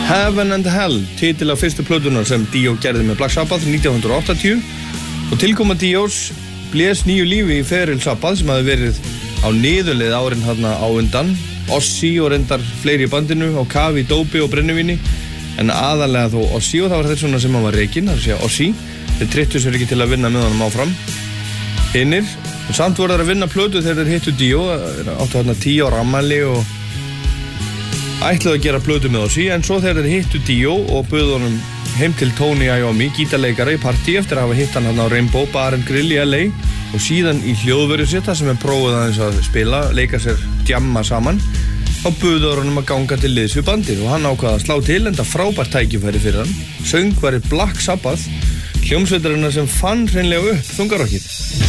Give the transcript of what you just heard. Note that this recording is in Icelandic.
Heaven and Hell, titil af fyrstu plötunar sem Dio gerði með Black Sabbath 1980 og tilkoma Dios blés nýju lífi í feril Sabbath sem hafði verið á niðurleið árin þarna á undan. Ozzy og reyndar fleiri í bandinu á kafi, dópi og brennivíni, en aðalega þó Ozzy, og það var þess sem hann var rekinn, það er að segja Ozzy. Þeir treyttu sér ekki til að vinna með honum áfram. Hinnir, og samt voru þeir að vinna plötu þegar þeir hittu Dio, áttu þarna 10 ára afmæli og ætlaðu að gera plötu með Ozzy, en svo þegar þeir hittu Dio og buðu honum heim til Tony Iommi, gítarleikara í partí eftir að hafa hitt hann á Rainbow Bar and Grill í LA og síðan í hljóðveru sitt þar sem prófuð aðeins að spila, leika sér, djamma saman, þá buðu honum að ganga til liðs við bandið og hann ákvað að slá til, enda frábært tækifæri fyrir hann. Söngvari Black Sabbath, hljómsveitarinnar sem fann hreinlega upp þungarokkið.